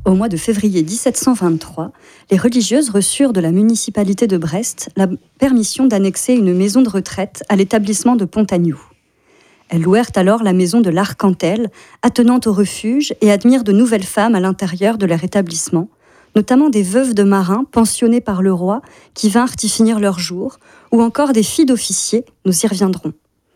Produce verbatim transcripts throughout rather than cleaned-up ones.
Au mois de février dix-sept cent vingt-trois, les religieuses reçurent de la municipalité de Brest la permission d'annexer une maison de retraite à l'établissement de Pontagnoux. Elles louèrent alors la maison de l'Archantel, attenante au refuge, et admirent de nouvelles femmes à l'intérieur de leur établissement, notamment des veuves de marins pensionnées par le roi qui vinrent y finir leur jour, ou encore des filles d'officiers, nous y reviendrons.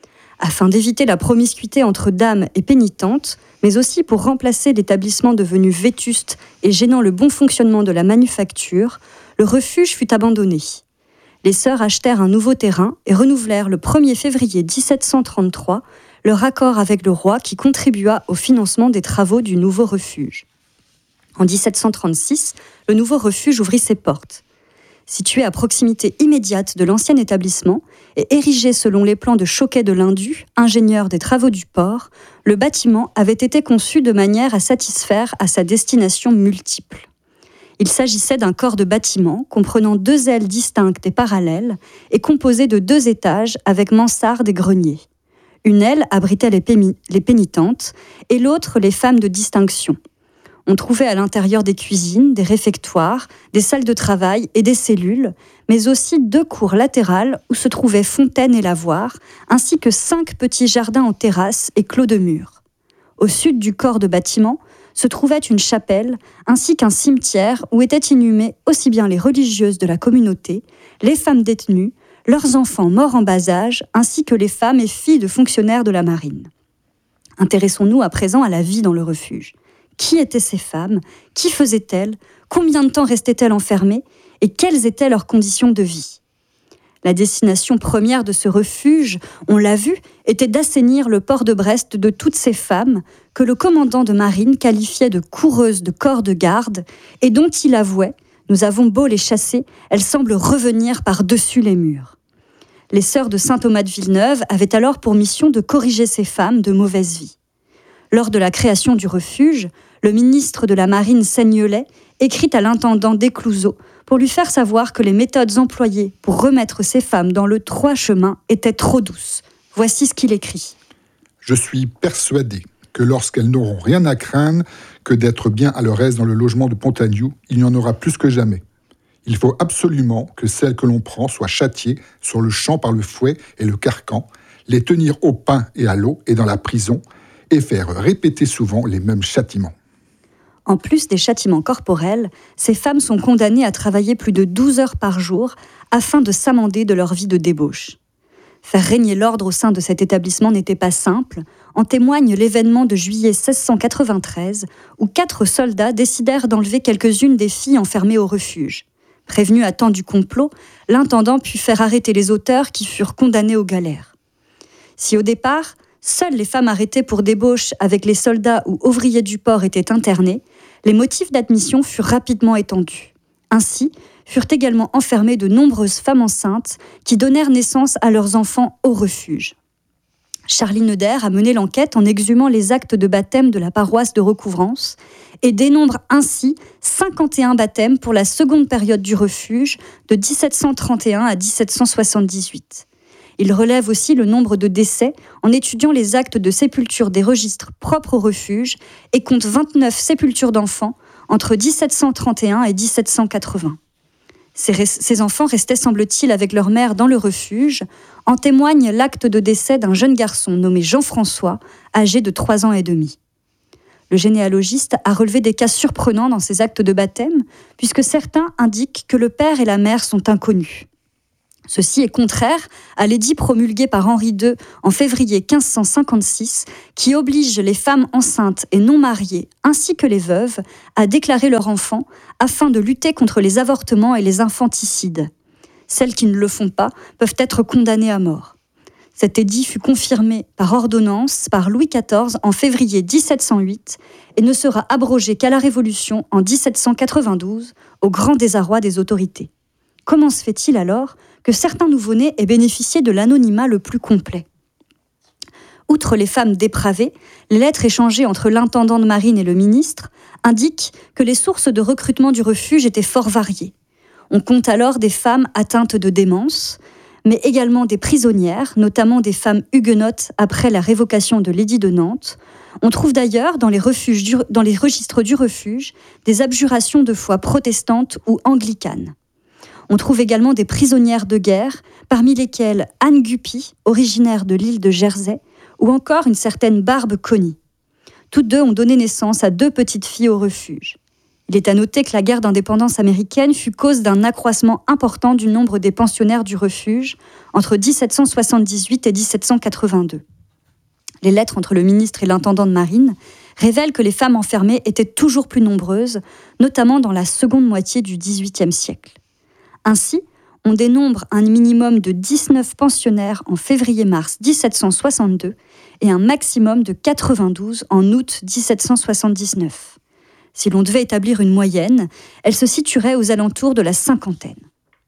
Afin d'éviter la promiscuité entre dames et pénitentes, mais aussi pour remplacer l'établissement devenu vétuste et gênant le bon fonctionnement de la manufacture, le refuge fut abandonné. Les sœurs achetèrent un nouveau terrain et renouvelèrent le premier février dix-sept cent trente-trois leur accord avec le roi qui contribua au financement des travaux du nouveau refuge. En dix-sept cent trente-six, le nouveau refuge ouvrit ses portes. Situé à proximité immédiate de l'ancien établissement et érigé selon les plans de Choquet de Lindu, ingénieur des travaux du port, le bâtiment avait été conçu de manière à satisfaire à sa destination multiple. Il s'agissait d'un corps de bâtiment comprenant deux ailes distinctes et parallèles et composé de deux étages avec mansarde et grenier. Une aile abritait les, pémi- les pénitentes et l'autre les femmes de distinction. On trouvait à l'intérieur des cuisines, des réfectoires, des salles de travail et des cellules, mais aussi deux cours latérales où se trouvaient fontaines et lavoirs, ainsi que cinq petits jardins en terrasse et clos de murs. Au sud du corps de bâtiment se trouvait une chapelle, ainsi qu'un cimetière où étaient inhumées aussi bien les religieuses de la communauté, les femmes détenues, leurs enfants morts en bas âge, ainsi que les femmes et filles de fonctionnaires de la marine. Intéressons-nous à présent à la vie dans le refuge. Qui étaient ces femmes? Qui faisaient-elles? Combien de temps restaient-elles enfermées? Et quelles étaient leurs conditions de vie? La destination première de ce refuge, on l'a vu, était d'assainir le port de Brest de toutes ces femmes que le commandant de marine qualifiait de coureuses de corps de garde et dont il avouait « Nous avons beau les chasser, elles semblent revenir par-dessus les murs ». Les sœurs de saint Thomas de Villeneuve avaient alors pour mission de corriger ces femmes de mauvaise vie. Lors de la création du refuge, le ministre de la Marine Seignelay écrit à l'intendant d'Éclouseau pour lui faire savoir que les méthodes employées pour remettre ces femmes dans le droit chemin étaient trop douces. Voici ce qu'il écrit. « Je suis persuadé que lorsqu'elles n'auront rien à craindre que d'être bien à leur aise dans le logement de Pontagnoux, il y en aura plus que jamais. Il faut absolument que celles que l'on prend soient châtiées sur le champ par le fouet et le carcan, les tenir au pain et à l'eau et dans la prison, et faire répéter souvent les mêmes châtiments. » En plus des châtiments corporels, ces femmes sont condamnées à travailler plus de douze heures par jour afin de s'amender de leur vie de débauche. Faire régner l'ordre au sein de cet établissement n'était pas simple, en témoigne l'événement de juillet seize cent quatre-vingt-treize, où quatre soldats décidèrent d'enlever quelques-unes des filles enfermées au refuge. Prévenu à temps du complot, l'intendant put faire arrêter les auteurs qui furent condamnés aux galères. Si au départ, seules les femmes arrêtées pour débauche avec les soldats ou ouvriers du port étaient internées, les motifs d'admission furent rapidement étendus. Ainsi, furent également enfermées de nombreuses femmes enceintes qui donnèrent naissance à leurs enfants au refuge. Charlie Neuder a mené l'enquête en exhumant les actes de baptême de la paroisse de recouvrance et dénombre ainsi cinquante et un baptêmes pour la seconde période du refuge de dix-sept cent trente et un à dix-sept cent soixante-dix-huit. Il relève aussi le nombre de décès en étudiant les actes de sépulture des registres propres au refuge et compte vingt-neuf sépultures d'enfants entre dix-sept cent trente et un et dix-sept cent quatre-vingts. Ces, ces enfants restaient, semble-t-il, avec leur mère dans le refuge. En témoigne l'acte de décès d'un jeune garçon nommé Jean-François, âgé de trois ans et demi. Le généalogiste a relevé des cas surprenants dans ces actes de baptême, puisque certains indiquent que le père et la mère sont inconnus. Ceci est contraire à l'édit promulgué par Henri deux en février quinze cent cinquante-six, qui oblige les femmes enceintes et non mariées, ainsi que les veuves, à déclarer leur enfant afin de lutter contre les avortements et les infanticides. Celles qui ne le font pas peuvent être condamnées à mort. Cet édit fut confirmé par ordonnance par Louis quatorze en février dix-sept cent huit et ne sera abrogé qu'à la Révolution en dix-sept cent quatre-vingt-douze, au grand désarroi des autorités. Comment se fait-il alors que certains nouveau-nés aient bénéficié de l'anonymat le plus complet? Outre les femmes dépravées, les lettres échangées entre l'intendant de marine et le ministre indiquent que les sources de recrutement du refuge étaient fort variées. On compte alors des femmes atteintes de démence, mais également des prisonnières, notamment des femmes huguenotes après la révocation de l'édit de Nantes. On trouve d'ailleurs dans les, refuges du, dans les registres du refuge des abjurations de foi protestantes ou anglicanes. On trouve également des prisonnières de guerre, parmi lesquelles Anne Guppy, originaire de l'île de Jersey, ou encore une certaine Barbe Conny. Toutes deux ont donné naissance à deux petites filles au refuge. Il est à noter que la guerre d'indépendance américaine fut cause d'un accroissement important du nombre des pensionnaires du refuge entre dix-sept cent soixante-dix-huit et dix-sept cent quatre-vingt-deux. Les lettres entre le ministre et l'intendant de marine révèlent que les femmes enfermées étaient toujours plus nombreuses, notamment dans la seconde moitié du dix-huitième siècle. Ainsi, on dénombre un minimum de dix-neuf pensionnaires en février-mars dix-sept cent soixante-deux et un maximum de quatre-vingt-douze en août dix-sept cent soixante-dix-neuf. Si l'on devait établir une moyenne, elle se situerait aux alentours de la cinquantaine.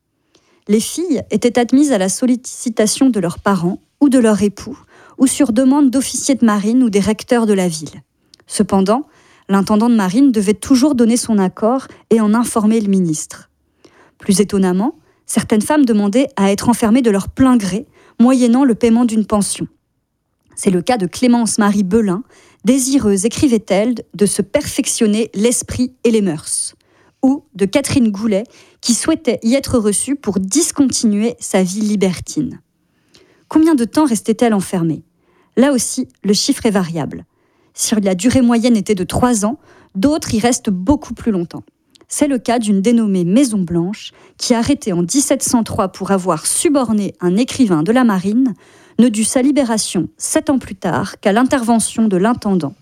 Les filles étaient admises à la sollicitation de leurs parents ou de leur époux, ou sur demande d'officiers de marine ou des recteurs de la ville. Cependant, l'intendant de marine devait toujours donner son accord et en informer le ministre. Plus étonnamment, certaines femmes demandaient à être enfermées de leur plein gré, moyennant le paiement d'une pension. C'est le cas de Clémence Marie Belin, désireuse, écrivait-elle, de se perfectionner l'esprit et les mœurs, ou de Catherine Goulet, qui souhaitait y être reçue pour discontinuer sa vie libertine. Combien de temps restait-elle enfermée ? Là aussi, le chiffre est variable. Si la durée moyenne était de trois ans, d'autres y restent beaucoup plus longtemps. C'est le cas d'une dénommée Maison Blanche, qui, arrêtée en dix-sept cent trois pour avoir suborné un écrivain de la marine, ne dut sa libération sept ans plus tard qu'à l'intervention de l'intendant.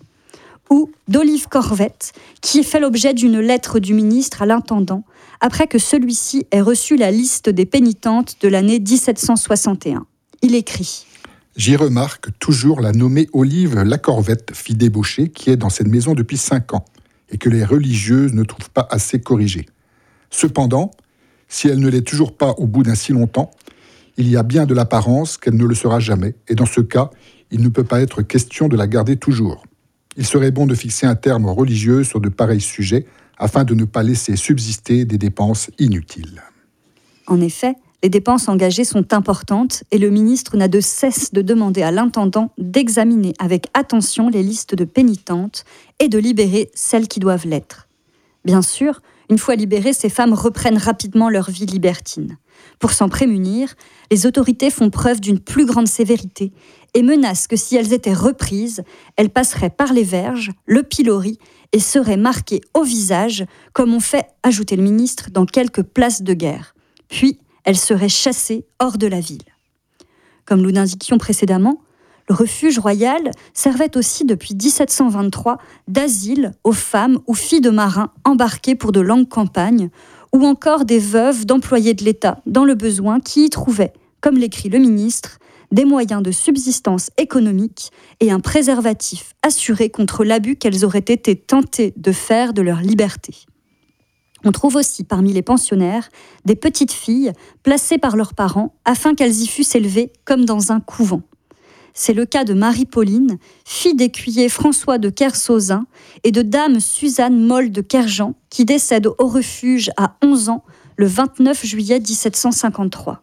Ou d'Olive Corvette, qui fait l'objet d'une lettre du ministre à l'intendant, après que celui-ci ait reçu la liste des pénitentes de l'année dix-sept cent soixante et un. Il écrit « J'y remarque toujours la nommée Olive Lacorvette, fille débauchée, qui est dans cette maison depuis cinq ans, et que les religieuses ne trouvent pas assez corrigée. Cependant, si elle ne l'est toujours pas au bout d'un si longtemps, il y a bien de l'apparence qu'elle ne le sera jamais, et dans ce cas, il ne peut pas être question de la garder toujours. Il serait bon de fixer un terme aux religieuses sur de pareils sujets, afin de ne pas laisser subsister des dépenses inutiles. » En effet, les dépenses engagées sont importantes et le ministre n'a de cesse de demander à l'intendant d'examiner avec attention les listes de pénitentes et de libérer celles qui doivent l'être. Bien sûr, une fois libérées, ces femmes reprennent rapidement leur vie libertine. Pour s'en prémunir, les autorités font preuve d'une plus grande sévérité et menacent que si elles étaient reprises, elles passeraient par les verges, le pilori et seraient marquées au visage, comme on fait, ajouter le ministre, dans quelques places de guerre. Puis, elles seraient chassées hors de la ville. Comme nous l'indiquions précédemment, le refuge royal servait aussi depuis dix-sept cent vingt-trois d'asile aux femmes ou filles de marins embarquées pour de longues campagnes, ou encore des veuves d'employés de l'État dans le besoin qui y trouvaient, comme l'écrit le ministre, des moyens de subsistance économique et un préservatif assuré contre l'abus qu'elles auraient été tentées de faire de leur liberté. On trouve aussi parmi les pensionnaires des petites filles placées par leurs parents afin qu'elles y fussent élevées comme dans un couvent. C'est le cas de Marie-Pauline, fille d'écuyer François de Kersauzin et de dame Suzanne Molle de Kerjean, qui décède au refuge à onze ans le vingt-neuf juillet dix-sept cent cinquante-trois.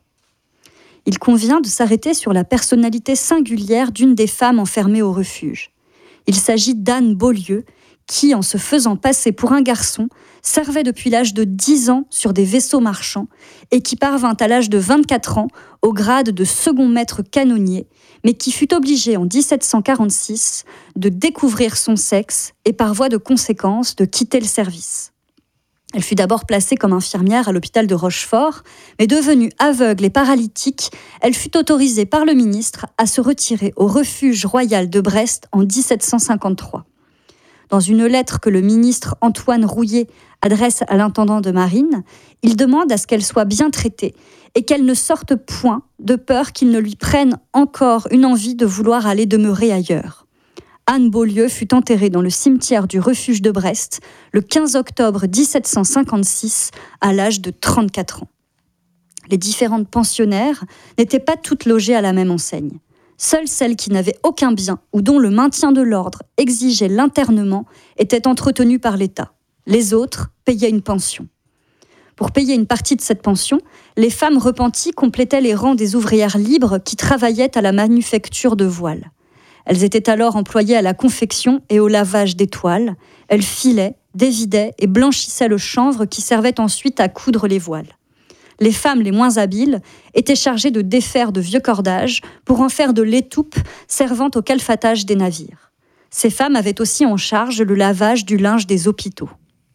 Il convient de s'arrêter sur la personnalité singulière d'une des femmes enfermées au refuge. Il s'agit d'Anne Beaulieu, qui, en se faisant passer pour un garçon, servait depuis l'âge de dix ans sur des vaisseaux marchands et qui parvint à l'âge de vingt-quatre ans au grade de second maître canonnier, mais qui fut obligée en dix-sept cent quarante-six de découvrir son sexe et par voie de conséquence de quitter le service. Elle fut d'abord placée comme infirmière à l'hôpital de Rochefort, mais devenue aveugle et paralytique, elle fut autorisée par le ministre à se retirer au refuge royal de Brest en dix-sept cent cinquante-trois. Dans une lettre que le ministre Antoine Rouillet adresse à l'intendant de marine, il demande à ce qu'elle soit bien traitée et qu'elle ne sorte point de peur qu'il ne lui prenne encore une envie de vouloir aller demeurer ailleurs. Anne Beaulieu fut enterrée dans le cimetière du refuge de Brest le quinze octobre dix-sept cent cinquante-six à l'âge de trente-quatre ans. Les différentes pensionnaires n'étaient pas toutes logées à la même enseigne. Seules celles qui n'avaient aucun bien ou dont le maintien de l'ordre exigeait l'internement étaient entretenues par l'État. Les autres payaient une pension. Pour payer une partie de cette pension, les femmes repenties complétaient les rangs des ouvrières libres qui travaillaient à la manufacture de voiles. Elles étaient alors employées à la confection et au lavage des toiles. Elles filaient, dévidaient et blanchissaient le chanvre qui servait ensuite à coudre les voiles. Les femmes les moins habiles étaient chargées de défaire de vieux cordages pour en faire de l'étoupe servant au calfatage des navires. Ces femmes avaient aussi en charge le lavage du linge des hôpitaux.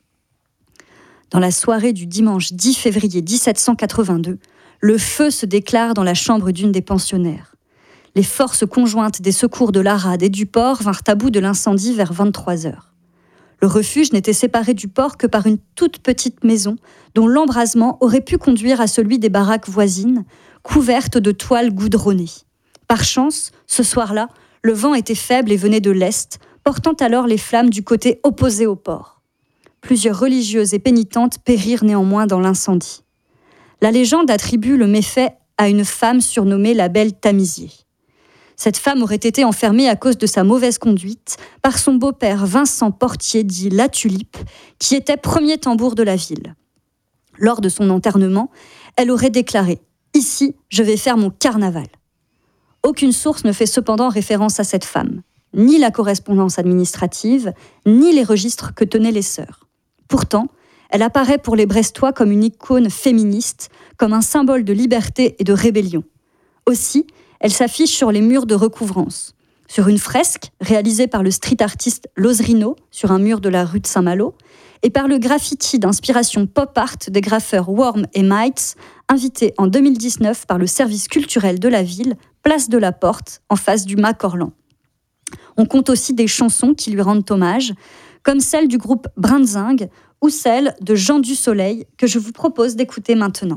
Dans la soirée du dimanche dix février dix-sept cent quatre-vingt-deux, le feu se déclare dans la chambre d'une des pensionnaires. Les forces conjointes des secours de l'Arade et du port vinrent à bout de l'incendie vers vingt-trois heures. Le refuge n'était séparé du port que par une toute petite maison dont l'embrasement aurait pu conduire à celui des baraques voisines, couvertes de toiles goudronnées. Par chance, ce soir-là, le vent était faible et venait de l'est, portant alors les flammes du côté opposé au port. Plusieurs religieuses et pénitentes périrent néanmoins dans l'incendie. La légende attribue le méfait à une femme surnommée la Belle Tamisier. Cette femme aurait été enfermée à cause de sa mauvaise conduite par son beau-père Vincent Portier, dit La Tulipe, qui était premier tambour de la ville. Lors de son enterrement, elle aurait déclaré « Ici, je vais faire mon carnaval ». Aucune source ne fait cependant référence à cette femme, ni la correspondance administrative, ni les registres que tenaient les sœurs. Pourtant, elle apparaît pour les Brestois comme une icône féministe, comme un symbole de liberté et de rébellion. Aussi, elle s'affiche sur les murs de recouvrance. Sur une fresque réalisée par le street artiste Lozrino sur un mur de la rue de Saint-Malo et par le graffiti d'inspiration pop art des graffeurs Worm et Mites, invités en deux mille dix-neuf par le service culturel de la ville, place de la Porte, en face du Mât Corlan. On compte aussi des chansons qui lui rendent hommage, comme celle du groupe Brinzing ou celle de Jean du Soleil, que je vous propose d'écouter maintenant.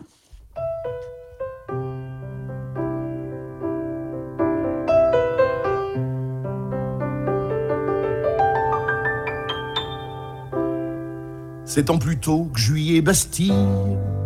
C'est en plus tôt que juillet Bastille,